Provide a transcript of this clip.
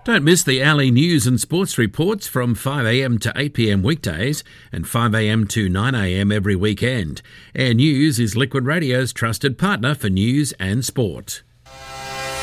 Don't miss the Alley news and sports reports from 5am to 8pm weekdays and 5am to 9am every weekend. Air News is Liquid Radio's trusted partner for news and sport.